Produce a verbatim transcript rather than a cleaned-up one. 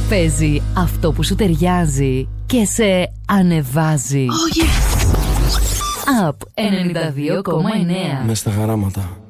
Παίζει αυτό που σου ταιριάζει και σε ανεβάζει. Oh yes! Up ενενήντα δύο κόμμα εννέα. Μες στα χαράματα.